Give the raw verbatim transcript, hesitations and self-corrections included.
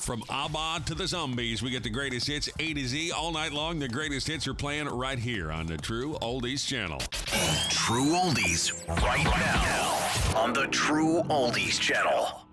From ABBA to the Zombies, we get the greatest hits A to Z all night long. The greatest hits are playing right here on the True Oldies channel. True Oldies right now on the True Oldies channel.